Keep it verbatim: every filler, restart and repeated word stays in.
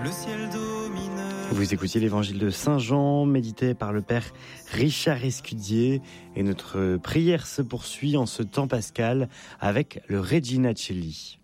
le ciel domine. Vous écoutiez l'évangile de Saint Jean, médité par le Père Richard Escudier. Et notre prière se poursuit en ce temps pascal avec le Regina Coeli.